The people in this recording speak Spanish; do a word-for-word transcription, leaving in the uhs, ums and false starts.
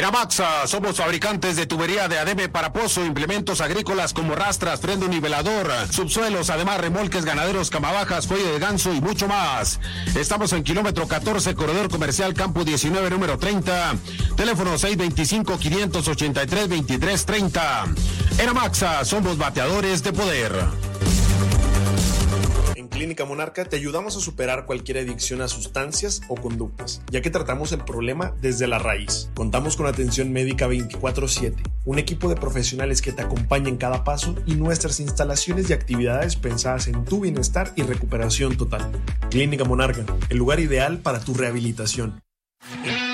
Eramaxa, somos fabricantes de tubería de adebe para pozo, implementos agrícolas como rastras, freno nivelador, subsuelos, además remolques ganaderos, camabajas, cuello de ganso y mucho más. Estamos en kilómetro catorce, corredor comercial Campo diecinueve, número treinta. Teléfono seis dos cinco, cinco ocho tres, dos tres tres cero. Eramaxa, somos bateadores de poder. En Clínica Monarca te ayudamos a superar cualquier adicción a sustancias o conductas, ya que tratamos el problema desde la raíz. Contamos con atención médica veinticuatro siete, un equipo de profesionales que te acompaña en cada paso y nuestras instalaciones y actividades pensadas en tu bienestar y recuperación total. Clínica Monarca, el lugar ideal para tu rehabilitación. En